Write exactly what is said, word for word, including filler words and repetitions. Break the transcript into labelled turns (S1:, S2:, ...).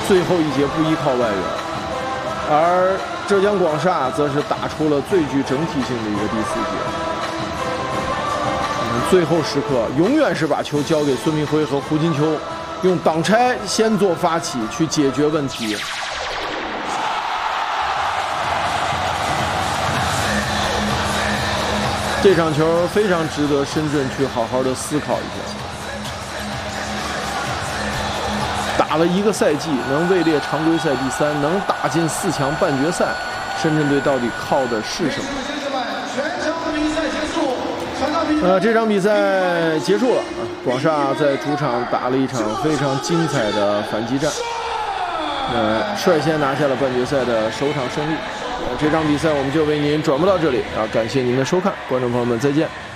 S1: 最后一节不依靠外援，而浙江广厦则是打出了最具整体性的一个第四节。嗯，最后时刻永远是把球交给孙铭徽和胡金秋，用挡拆先做发起去解决问题。这场球非常值得深圳去好好的思考一下。打了一个赛季，能位列常规赛第三，能打进四强半决赛，深圳队到底靠的是什么？呃，这场比赛结束了，广厦在主场打了一场非常精彩的反击战，呃，率先拿下了半决赛的首场胜利。呃，这场比赛我们就为您转播到这里啊，感谢您的收看，观众朋友们再见。